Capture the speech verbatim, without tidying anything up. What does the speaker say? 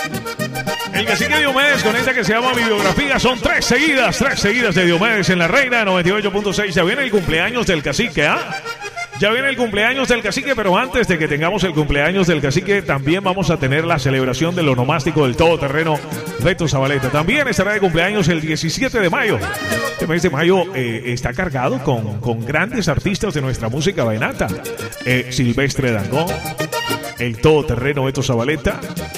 El cacique Diomedes con esta que se llama Mi Biografía. Son tres seguidas, tres seguidas de Diomedes en La Reina noventa y ocho punto seis. Ya viene el cumpleaños del cacique, ¿ah? Ya viene el cumpleaños del cacique, pero antes de que tengamos el cumpleaños del cacique, también vamos a tener la celebración del onomástico del todoterreno Beto Zabaleta. También estará de cumpleaños el diecisiete de mayo. Este mes de mayo eh, está cargado con, con grandes artistas de nuestra música vallenata. Eh, Silvestre Dangond, el todoterreno Beto Zabaleta,